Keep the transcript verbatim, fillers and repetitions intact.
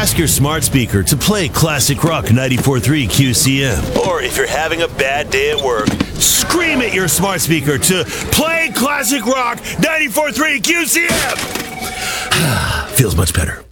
ask your smart speaker to play Classic Rock ninety-four point three Q C M. Or if you're having a bad day at work, scream at your smart speaker to play Classic Rock ninety-four point three Q C M. Feels much better.